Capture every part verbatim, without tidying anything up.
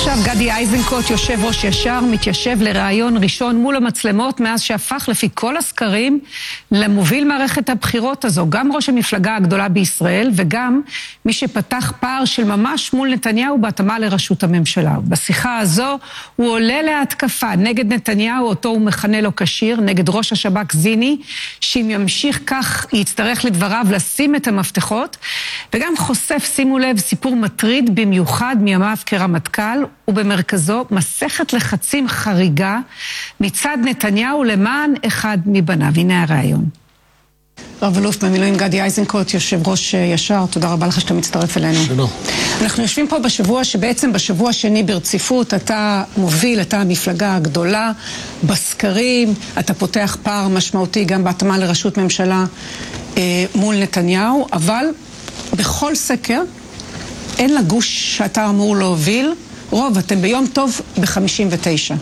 עכשיו גדי איזנקוט, יושב ראש ישר, מתיישב לראיון ראשון מול המצלמות מאז שהפך לפי כל הסקרים למוביל מערכת הבחירות הזו. גם ראש המפלגה הגדולה בישראל וגם מי שפתח פער של ממש מול נתניהו בהתאמה לראשות הממשלה. בשיחה הזו הוא עולה להתקפה נגד נתניהו, אותו הוא מכנה לו כשיר, נגד ראש השב"כ זיני, שאם ימשיך כך יצטרך לדבריו לשים את המפתחות, וגם חושף, שימו לב, סיפור מטריד במיוחד מימיו כרמטכ"ל, ובמרכזו מסכת לחצים חריגה מצד נתניהו למען אחד מבניו. הנה הרעיון. רב אלוף במילואים גדי איזנקוט, יושב ראש ישר, תודה רבה לך שאתה מצטרף אלינו. שלום. אנחנו יושבים פה בשבוע שבעצם בשבוע השני ברציפות אתה מוביל, אתה המפלגה הגדולה בסקרים, אתה פותח פער משמעותי גם בהתאמה לראשות ממשלה אה, מול נתניהו, אבל בכל סקר אין לגוש שאתה אמור להוביל רוב, אתם ביום טוב ב-חמישים ותשע.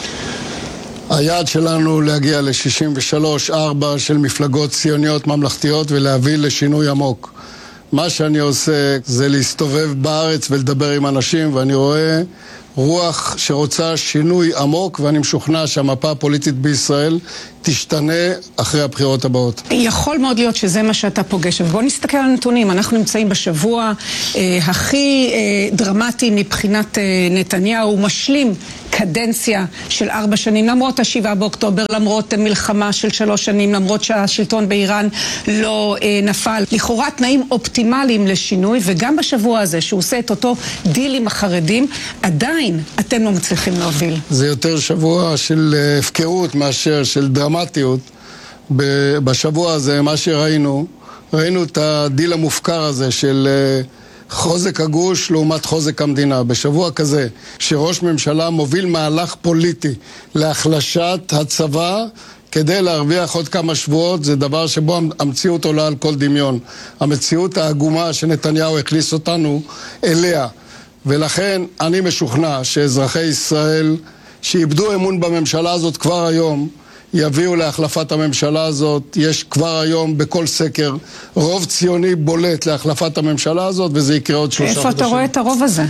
היעד שלנו להגיע ל-שישים ושלוש ארבע של מפלגות ציוניות ממלכתיות ולהביא לשינוי עמוק. מה שאני עושה זה להסתובב בארץ ולדבר עם אנשים, ואני רואה רוח שרוצה שינוי עמוק, ואני משוכנע שהמפה הפוליטית בישראל תשתנה אחרי הבחירות הבאות. יכול מאוד להיות שזה מה שאתה פוגש. ובואו נסתכל על הנתונים. אנחנו נמצאים בשבוע אה, הכי אה, דרמטי מבחינת אה, נתניהו. הוא משלים קדנציה של ארבע שנים, למרות השבעה באוקטובר, למרות מלחמה של שלוש שנים, למרות שהשלטון באיראן לא אה, נפל. לכאורה תנאים אופטימליים לשינוי, וגם בשבוע הזה שהוא עושה את אותו דיל עם החרדים, עדיין אתם לא מצליחים להוביל. זה יותר שבוע של הפקרות מאשר של דרמטיות. בשבוע הזה, מה שראינו, ראינו את הדיל המופקר הזה של חוזק הגוש לעומת חוזק המדינה. בשבוע כזה, שראש ממשלה מוביל מהלך פוליטי להחלשת הצבא כדי להרוויח עוד כמה שבועות, זה דבר שבו המציאות עולה על כל דמיון. המציאות העגומה שנתניהו הכניס אותנו אליה. ולכן אני משוכנע שאזרחי ישראל שאיבדו אמון בממשלה הזאת כבר היום, יביאו להחלפת הממשלה הזאת. יש כבר היום בכל סקר רוב ציוני בולט להחלפת הממשלה הזאת, וזה יקרה עוד שלושה חודשים. איפה אתה רואה את הרוב הזה?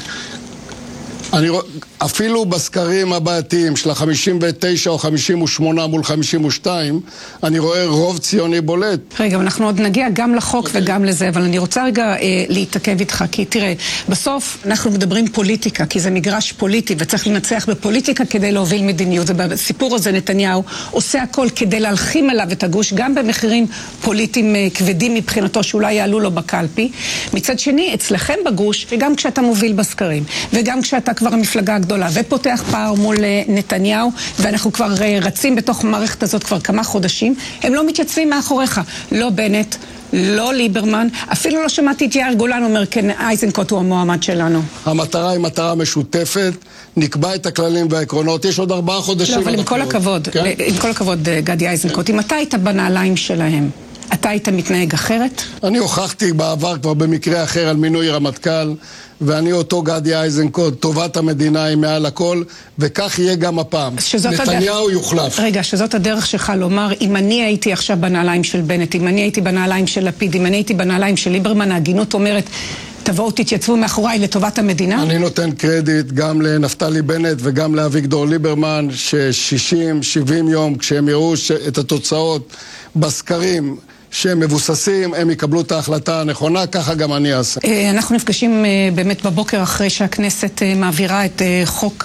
אני רואה, אפילו בסקרים הבעתיים של ה-חמישים ותשע או חמישים ושמונה מול חמישים ושתיים, אני רואה רוב ציוני בולט. רגע, אנחנו עוד נגיע גם לחוק okay. וגם לזה, אבל אני רוצה רגע אה, להתעכב איתך, כי תראה, בסוף אנחנו מדברים פוליטיקה, כי זה מגרש פוליטי, וצריך לנצח בפוליטיקה כדי להוביל מדיניות. ובסיפור הזה נתניהו עושה הכל כדי להלחים עליו את הגוש, גם במחירים פוליטיים אה, כבדים מבחינתו, שאולי יעלו לו בקלפי. מצד שני, אצלכם בגוש, וגם כשאתה מוביל בסקרים, וגם כשאתה כבר המפלגה הגדולה, ופותח פער מול נתניהו, ואנחנו כבר רצים בתוך מערכת הזאת כבר כמה חודשים, הם לא מתייצבים מאחוריך. לא בנט, לא ליברמן, אפילו לא שמעתי את יאיר גולן אומר, כן, איזנקוט הוא המועמד שלנו. המטרה היא מטרה משותפת, נקבע את הכללים והעקרונות, יש עוד ארבעה חודשים. לא, אבל עם כל הכבוד, כן? עם כל הכבוד, גדי איזנקוט, אם אתה היית בנעליים שלהם, אתה היית מתנהג אחרת? אני הוכחתי בעבר כבר במקרה אחר על מינוי רמטכ"ל, ואני אותו גדי איזנקוט, טובת המדינה היא מעל הכל, וכך יהיה גם הפעם. נתניהו הדרך... יוחלף. רגע, שזאת הדרך שלך לומר, אם אני הייתי עכשיו בנעליים של בנט, אם אני הייתי בנעליים של לפיד, אם אני הייתי בנעליים של ליברמן, ההגינות אומרת, תבואו תתייצבו מאחוריי לטובת המדינה? אני נותן קרדיט גם לנפתלי בנט וגם לאביגדור ליברמן, ש-שישים שבעים יום, כשהם יראו את התוצאות בסקרים, שהם מבוססים, הם יקבלו את ההחלטה הנכונה, ככה גם אני אעשה. אנחנו נפגשים באמת בבוקר אחרי שהכנסת מעבירה את חוק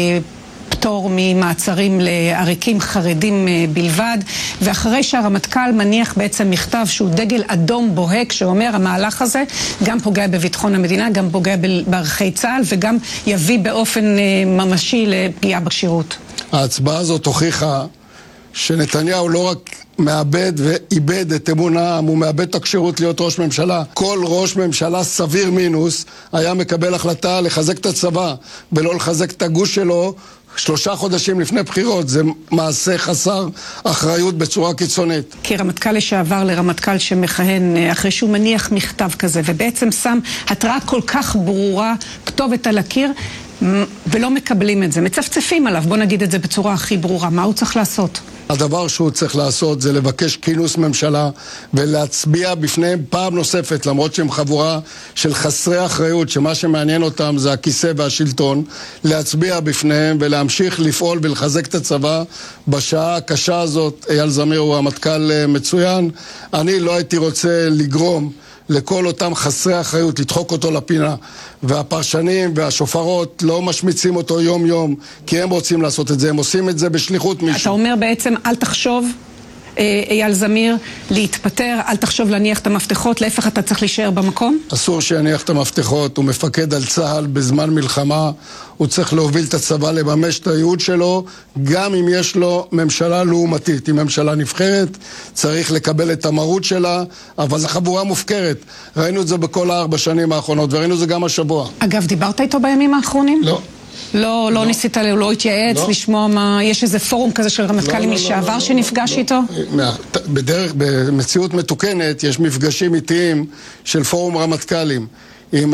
הפטור ממעצרים לעריקים חרדים בלבד, ואחרי שהרמטכ"ל מניח בעצם מכתב שהוא דגל אדום בוהק, שאומר המהלך הזה גם פוגע בביטחון המדינה, גם פוגע בערכי צה"ל, וגם יביא באופן ממשי לפגיעה בשירות. ההצבעה הזאת הוכיחה שנתניהו לא רק מאבד ואיבד את אמון העם, הוא מאבד את הכשירות להיות ראש ממשלה. כל ראש ממשלה סביר מינוס היה מקבל החלטה לחזק את הצבא ולא לחזק את הגוש שלו שלושה חודשים לפני בחירות. זה מעשה חסר אחריות בצורה קיצונית. כרמטכ"ל לשעבר לרמטכ"ל שמכהן אחרי שהוא מניח מכתב כזה ובעצם שם התראה כל כך ברורה, כתובת על הקיר, ולא מקבלים את זה, מצפצפים עליו, בוא נגיד את זה בצורה הכי ברורה, מה הוא צריך לעשות? הדבר שהוא צריך לעשות זה לבקש כינוס ממשלה ולהצביע בפניהם פעם נוספת, למרות שהם חבורה של חסרי אחריות, שמה שמעניין אותם זה הכיסא והשלטון, להצביע בפניהם ולהמשיך לפעול ולחזק את הצבא בשעה הקשה הזאת. אייל זמיר הוא המטכ"ל מצוין. אני לא הייתי רוצה לגרום לכל אותם חסרי אחריות לדחוק אותו לפינה, והפרשנים והשופרות לא משמיצים אותו יום יום כי הם רוצים לעשות את זה, הם עושים את זה בשליחות מישהו. אתה אומר בעצם אל תחשוב, אייל זמיר, להתפטר, אל תחשוב להניח את המפתחות, להפך אתה צריך להישאר במקום? אסור שיניח את המפתחות, הוא מפקד על צה"ל בזמן מלחמה, הוא צריך להוביל את הצבא לממש את הייעוד שלו, גם אם יש לו ממשלה לעומתית, אם ממשלה נבחרת, צריך לקבל את המרות שלה, אבל זו חבורה מופקרת. ראינו את זה בכל הארבע שנים האחרונות, וראינו את זה גם השבוע. אגב, דיברת איתו בימים האחרונים? לא. לא, לא ניסית, לא התייעץ, לשמוע מה, יש איזה פורום כזה של רמטכ"לים לשעבר שנפגש איתו? בדרך, במציאות מתוקנת יש מפגשים איטיים של פורום רמטכ"לים. עם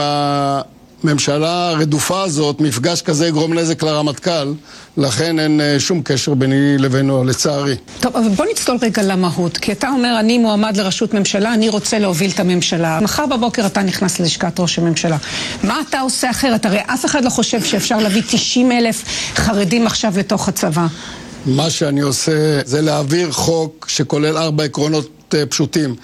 הממשלה הרדופה הזאת, מפגש כזה יגרום נזק לרמטכ"ל, לכן אין שום קשר ביני לבינו, לצערי. טוב, אבל בוא נצטול רגע למהות, כי אתה אומר, אני מועמד לראשות ממשלה, אני רוצה להוביל את הממשלה. מחר בבוקר אתה נכנס ללשכת ראש הממשלה. מה אתה עושה אחרת? הרי אף אחד לא חושב שאפשר להביא תשעים אלף חרדים עכשיו לתוך הצבא. מה שאני עושה זה להעביר חוק שכולל ארבע עקרונות פשוטים.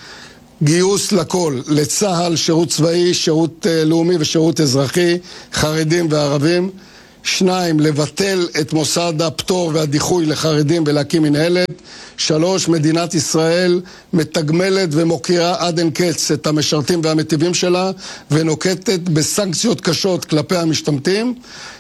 גיוס לכל, לצה"ל, שירות צבאי, שירות לאומי ושירות אזרחי, חרדים וערבים. שניים, לבטל את מוסד הפטור והדיחוי לחרדים ולהקים מנהלת. שלוש, מדינת ישראל מתגמלת ומוקירה עד אין קץ את המשרתים והמטיבים שלה ונוקטת בסנקציות קשות כלפי המשתמטים,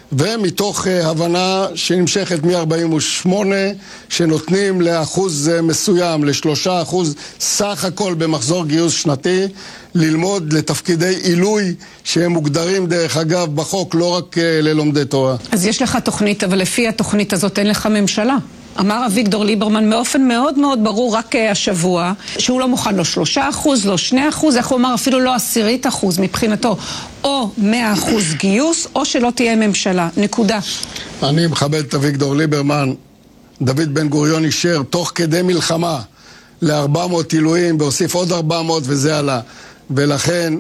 ומתוך הבנה שנמשכת מ-ארבעים ושמונה שנותנים לאחוז מסוים, לשלושה אחוז סך הכל במחזור גיוס שנתי, ללמוד לתפקידי עילוי שהם מוגדרים דרך אגב בחוק לא רק ללומדי תורה. אז יש לך תוכנית, אבל לפי התוכנית הזאת אין לך ממשלה. אמר אביגדור ליברמן באופן מאוד מאוד ברור רק השבוע שהוא לא מוכן לא שלושה אחוז, לא שני אחוז, איך הוא אמר אפילו לא עשירית אחוז מבחינתו, או מאה אחוז גיוס או שלא תהיה ממשלה, נקודה. אני מכבד את אביגדור ליברמן. דוד בן גוריון אישר תוך כדי מלחמה ל-ארבע מאות עילויים והוסיף עוד ארבע מאות וזה עלה, ולכן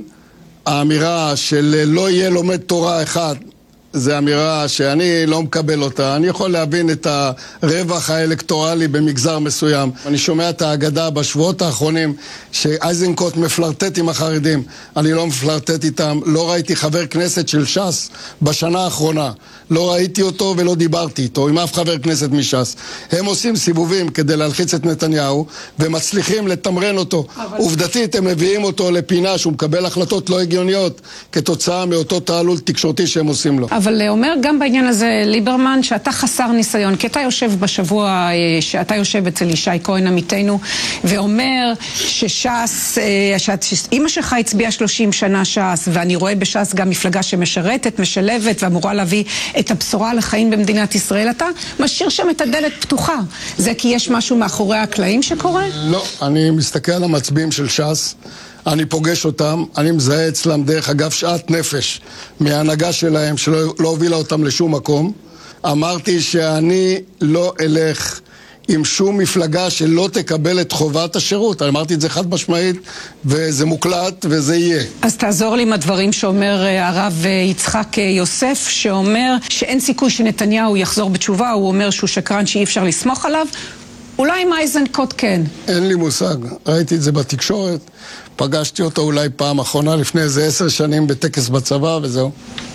האמירה של לא יהיה לומד תורה אחד זו אמירה שאני לא מקבל אותה. אני יכול להבין את הרווח האלקטורלי במגזר מסוים. אני שומע את האגדה בשבועות האחרונים שאיזנקוט מפלרטט עם החרדים. אני לא מפלרטט איתם. לא ראיתי חבר כנסת של ש"ס בשנה האחרונה. לא ראיתי אותו ולא דיברתי איתו, עם אף חבר כנסת מש"ס. הם עושים סיבובים כדי להלחיץ את נתניהו ומצליחים לתמרן אותו. אבל... עובדתית הם מביאים אותו לפינה שהוא מקבל החלטות לא הגיוניות כתוצאה מאותו תעלול תקשורתי שהם עושים לו. אבל אומר גם בעניין הזה ליברמן שאתה חסר ניסיון, כי אתה יושב בשבוע, שאתה יושב אצל ישי כהן עמיתנו, ואומר שש"ס, שאמא שלך הצביעה שלושים שנה ש"ס, ואני רואה בש"ס גם מפלגה שמשרתת, משלבת, ואמורה להביא את הבשורה לחיים במדינת ישראל. אתה משאיר שם את הדלת פתוחה. זה כי יש משהו מאחורי הקלעים שקורה? לא, אני מסתכל על המצביעים של ש"ס, אני פוגש אותם, אני מזהה אצלם דרך אגב שאט נפש מההנהגה שלהם שלא לא הובילה אותם לשום מקום. אמרתי שאני לא אלך עם שום מפלגה שלא תקבל את חובת השירות. אני אמרתי את זה חד משמעית וזה מוקלט וזה יהיה. אז תעזור לי עם הדברים שאומר הרב יצחק יוסף, שאומר שאין סיכוי שנתניהו יחזור בתשובה, הוא אומר שהוא שקרן שאי אפשר לסמוך עליו. אולי עם איזנקוט כן. אין לי מושג, ראיתי את זה בתקשורת, פגשתי אותו אולי פעם אחרונה לפני איזה עשר שנים בטקס בצבא וזהו.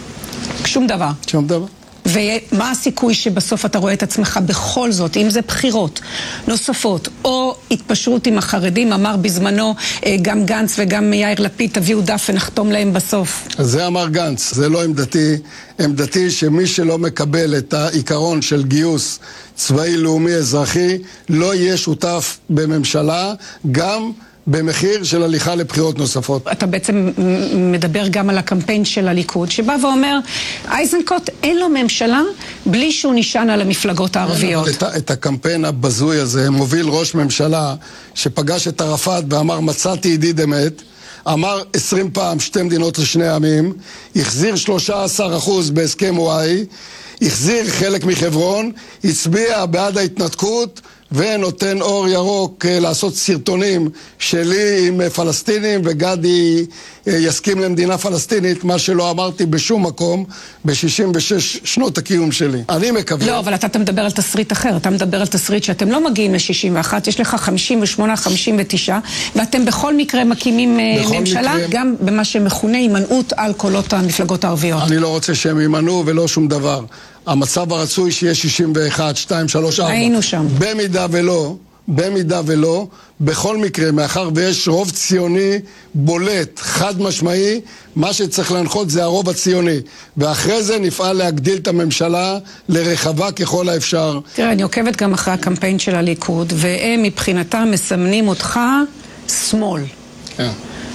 שום דבר. שום דבר. ומה הסיכוי שבסוף אתה רואה את עצמך בכל זאת, אם זה בחירות נוספות או התפשרות עם החרדים, אמר בזמנו גם גנץ וגם יאיר לפיד, תביאו דף ונחתום להם בסוף. זה אמר גנץ, זה לא עמדתי. עמדתי שמי שלא מקבל את העיקרון של גיוס צבאי לאומי אזרחי לא יהיה שותף בממשלה, גם במחיר של הליכה לבחירות נוספות. אתה בעצם מדבר גם על הקמפיין של הליכוד, שבא ואומר, איזנקוט אין לו ממשלה בלי שהוא נשען על המפלגות הערביות. את, את הקמפיין הבזוי הזה מוביל ראש ממשלה שפגש את ערפאת ואמר, מצאתי ידיד אמת, אמר עשרים פעם שתי מדינות לשני עמים, החזיר שלושה עשר אחוז בהסכם וואי, החזיר חלק מחברון, הצביע בעד ההתנתקות, ונותן אור ירוק לעשות סרטונים שלי עם פלסטינים, וגדי יסכים למדינה פלסטינית, מה שלא אמרתי בשום מקום ב-שישים ושש שנות הקיום שלי. אני מקווה... לא, אבל אתה, אתה מדבר על תסריט אחר, אתה מדבר על תסריט שאתם לא מגיעים ל-שישים ואחת, יש לך חמישים ושמונה, חמישים ותשע, ואתם בכל מקרה מקימים ממשלה, מקרה... גם במה שמכונה הימנעות על קולות המפלגות הערביות. אני לא רוצה שהם יימנעו ולא שום דבר. המצב הרצוי שיהיה שישים ואחת, שתיים, שלוש, ארבע. היינו שם. במידה ולא, במידה ולא, בכל מקרה, מאחר ויש רוב ציוני בולט, חד משמעי, מה שצריך להנחות זה הרוב הציוני. ואחרי זה נפעל להגדיל את הממשלה לרחבה ככל האפשר. תראה, אני עוקבת גם אחרי הקמפיין של הליכוד, והם מבחינתם מסמנים אותך שמאל. כן.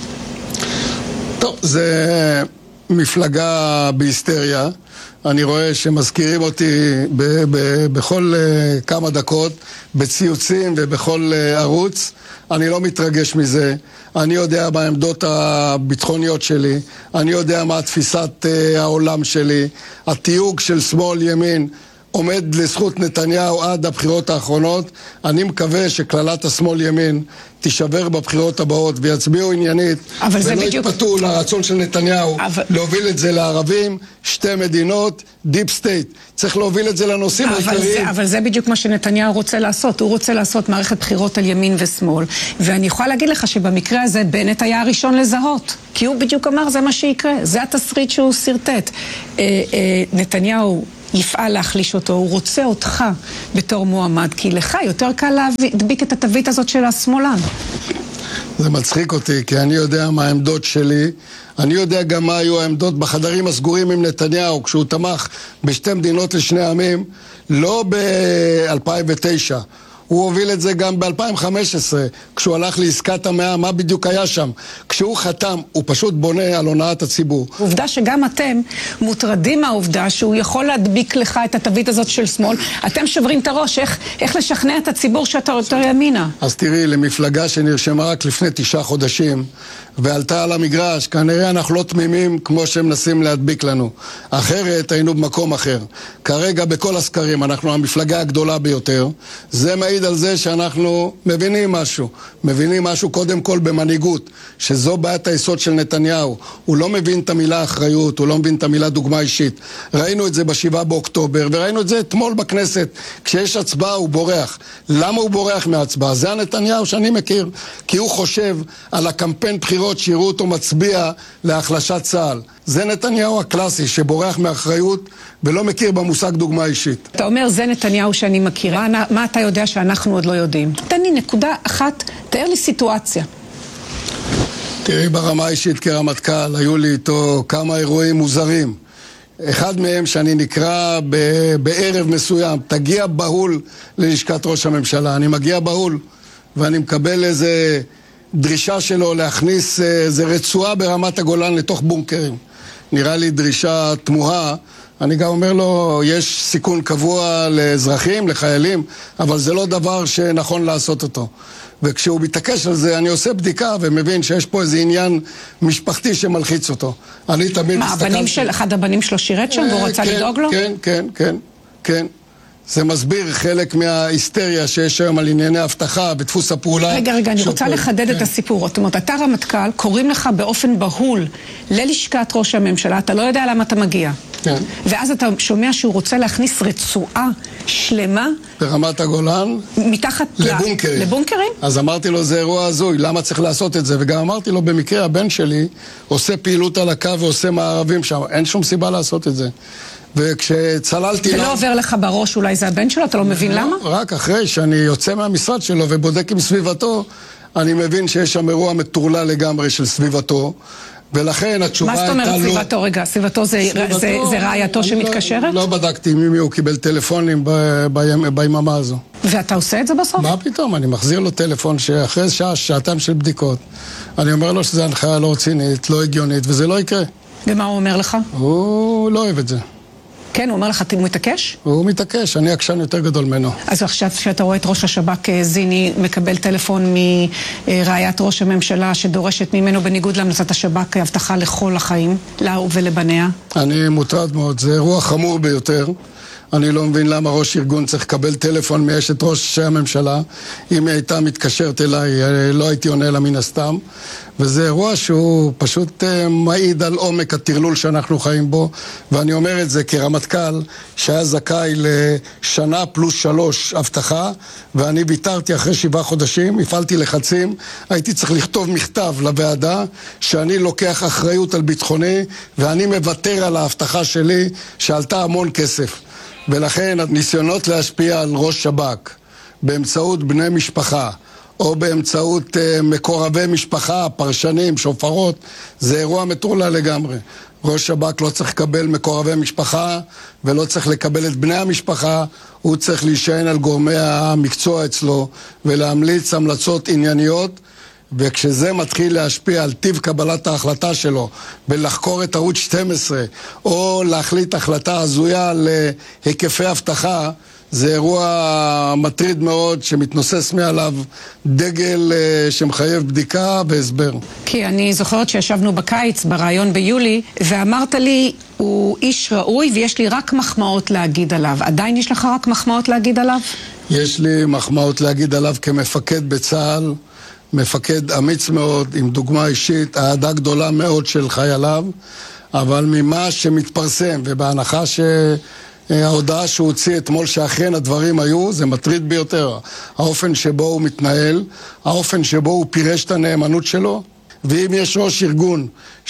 טוב, זה מפלגה בהיסטריה. אני רואה שמזכירים אותי ב- ב- בכל uh, כמה דקות, בציוצים ובכל uh, ערוץ. אני לא מתרגש מזה. אני יודע מה העמדות הביטחוניות שלי. אני יודע מה תפיסת uh, העולם שלי. התיוג של שמאל ימין עומד לזכות נתניהו עד הבחירות האחרונות. אני מקווה שכללת השמאל ימין תישבר בבחירות הבאות ויצביעו עניינית, ולא בדיוק... יתפתו לרצון של נתניהו אבל... להוביל את זה לערבים, שתי מדינות, דיפ סטייט. צריך להוביל את זה לנושאים העיקריים. אבל זה בדיוק מה שנתניהו רוצה לעשות. הוא רוצה לעשות מערכת בחירות על ימין ושמאל. ואני יכולה להגיד לך שבמקרה הזה בנט היה הראשון לזהות. כי הוא בדיוק אמר זה מה שיקרה. זה התסריט שהוא סרטט. אה, אה, נתניהו יפעל להחליש אותו, הוא רוצה אותך בתור מועמד, כי לך יותר קל להדביק את התווית הזאת של השמאלן. זה מצחיק אותי, כי אני יודע מה העמדות שלי, אני יודע גם מה היו העמדות בחדרים הסגורים עם נתניהו, כשהוא תמך בשתי מדינות לשני עמים, לא ב-אלפיים ותשע. הוא הוביל את זה גם ב-אלפיים וחמש עשרה, כשהוא הלך לעסקת המאה, מה בדיוק היה שם? כשהוא חתם, הוא פשוט בונה על הונאת הציבור. עובדה שגם אתם מוטרדים מהעובדה שהוא יכול להדביק לך את התווית הזאת של שמאל. אתם שוברים את הראש, איך, איך לשכנע את הציבור שאתה יותר ימינה. אז תראי, למפלגה שנרשמה רק לפני תשעה חודשים, ועלתה על המגרש, כנראה אנחנו לא תמימים כמו שהם מנסים להדביק לנו. אחרת היינו במקום אחר. כרגע בכל הסקרים אנחנו המפלגה הגדולה ביותר. זה מעיד על זה שאנחנו מבינים משהו. מבינים משהו קודם כל במנהיגות, שזו בעיית היסוד של נתניהו. הוא לא מבין את המילה אחריות, הוא לא מבין את המילה דוגמה אישית. ראינו את זה בשבעה באוקטובר, וראינו את זה אתמול בכנסת. כשיש הצבעה הוא בורח. למה הוא בורח מההצבעה? זה הנתניהו שאני מכיר. כי הוא חושב על הקמפיין בחירות שיראו אותו מצביע להחלשת צה"ל. זה נתניהו הקלאסי שבורח מאחריות ולא מכיר במושג דוגמה אישית. אתה אומר זה נתניהו שאני מכירה, מה אתה יודע שאנחנו עוד לא יודעים? תן לי נקודה אחת, תאר לי סיטואציה. תראי, ברמה האישית כרמטכ"ל היו לי איתו כמה אירועים מוזרים. אחד מהם שאני נקרא ב- בערב מסוים, תגיע בהול ללשכת ראש הממשלה. אני מגיע בהול ואני מקבל איזה דרישה שלו להכניס איזה רצועה ברמת הגולן לתוך בונקרים. נראה לי דרישה תמוהה. אני גם אומר לו, יש סיכון קבוע לאזרחים, לחיילים, אבל זה לא דבר שנכון לעשות אותו. וכשהוא מתעקש על זה, אני עושה בדיקה ומבין שיש פה איזה עניין משפחתי שמלחיץ אותו. אני תמיד מה, הסתכלתי... הבנים של, אחד הבנים שלו שירת שם והוא רצה כן, לדאוג לו? כן, כן, כן, כן. זה מסביר חלק מההיסטריה שיש היום על ענייני הבטחה ודפוס הפעולה. רגע, רגע, אני רוצה לחדד כן. את הסיפור. זאת אומרת, אתה רמטכ"ל, קוראים לך באופן בהול ללשכת ראש הממשלה, אתה לא יודע למה אתה מגיע. כן. ואז אתה שומע שהוא רוצה להכניס רצועה שלמה ברמת הגולן מתחת לבונקרים. לבונקרים? אז אמרתי לו, זה אירוע הזוי, למה צריך לעשות את זה? וגם אמרתי לו, במקרה הבן שלי עושה פעילות על הקו ועושה מערבים שם, אין שום סיבה לעשות את זה. וכשצללתי... זה לא עובר לך בראש, אולי זה הבן שלו, אתה לא מבין למה? רק אחרי שאני יוצא מהמשרד שלו ובודק עם סביבתו, אני מבין שיש שם אירוע מטורלל לגמרי של סביבתו, ולכן התשובה הייתה לא... מה זאת אומרת סביבתו? רגע, סביבתו זה רעייתו שמתקשרת? לא בדקתי ממי הוא קיבל טלפונים ביממה הזו. ואתה עושה את זה בסוף? מה פתאום? אני מחזיר לו טלפון שאחרי שעה, שעתיים של בדיקות, אני אומר לו שזו הנחיה לא רצינית, לא הגיונית, וזה לא יקרה. ומה הוא אומר לך? הוא לא אוהב את זה. כן, הוא אומר לך, הוא מתעקש? הוא מתעקש, אני עקשן יותר גדול ממנו. אז עכשיו שאתה רואה את ראש השב"כ זיני מקבל טלפון מרעיית ראש הממשלה שדורשת ממנו בניגוד להמלצת השב"כ הבטחה לכל החיים, לה ולבניה? אני מוטרד מאוד, זה אירוע חמור ביותר. אני לא מבין למה ראש ארגון צריך לקבל טלפון מאשת ראש הממשלה. אם היא הייתה מתקשרת אליי, לא הייתי עונה לה מן הסתם. וזה אירוע שהוא פשוט מעיד על עומק הטרלול שאנחנו חיים בו. ואני אומר את זה כרמטכ"ל שהיה זכאי לשנה פלוס שלוש הבטחה, ואני ויתרתי אחרי שבעה חודשים, הפעלתי לחצים, הייתי צריך לכתוב מכתב לוועדה שאני לוקח אחריות על ביטחוני, ואני מוותר על ההבטחה שלי שעלתה המון כסף. ולכן הניסיונות להשפיע על ראש שב"כ באמצעות בני משפחה או באמצעות uh, מקורבי משפחה, פרשנים, שופרות, זה אירוע מטורלל לגמרי. ראש שב"כ לא צריך לקבל מקורבי משפחה ולא צריך לקבל את בני המשפחה, הוא צריך להישען על גורמי המקצוע אצלו ולהמליץ המלצות ענייניות, וכשזה מתחיל להשפיע על טיב קבלת ההחלטה שלו ולחקור את ערוץ שתים עשרה או להחליט החלטה הזויה להיקפי הבטחה, זה אירוע מטריד מאוד שמתנוסס מעליו דגל שמחייב בדיקה והסבר. כי אני זוכרת שישבנו בקיץ ברעיון ביולי ואמרת לי הוא איש ראוי ויש לי רק מחמאות להגיד עליו. עדיין יש לך רק מחמאות להגיד עליו? יש לי מחמאות להגיד עליו כמפקד בצה"ל, מפקד אמיץ מאוד, עם דוגמה אישית, אהדה גדולה מאוד של חייליו, אבל ממה שמתפרסם ובהנחה ש... ההודעה שהוא הוציא אתמול שאכן הדברים היו, זה מטריד ביותר. האופן שבו הוא מתנהל, האופן שבו הוא פירש את הנאמנות שלו, ואם יש ראש ארגון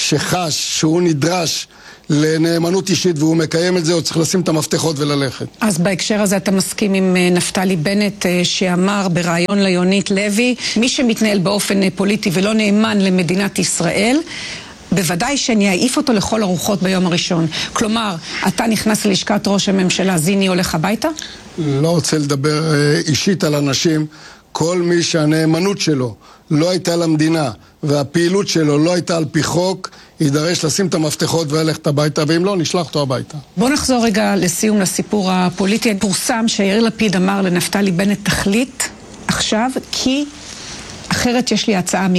שחש שהוא נדרש לנאמנות אישית והוא מקיים את זה, הוא צריך לשים את המפתחות וללכת. אז בהקשר הזה אתה מסכים עם נפתלי בנט שאמר בראיון ליונית לוי, מי שמתנהל באופן פוליטי ולא נאמן למדינת ישראל, בוודאי שאני אעיף אותו לכל הרוחות ביום הראשון. כלומר, אתה נכנס ללשכת ראש הממשלה, זיני הולך הביתה? לא רוצה לדבר אישית על אנשים. כל מי שהנאמנות שלו לא הייתה למדינה והפעילות שלו לא הייתה על פי חוק, יידרש לשים את המפתחות וללכת הביתה, ואם לא, נשלח אותו הביתה. בוא נחזור רגע לסיום לסיפור הפוליטי. פורסם שיאיר לפיד אמר לנפתלי בנט תחליט עכשיו, כי אחרת יש לי הצעה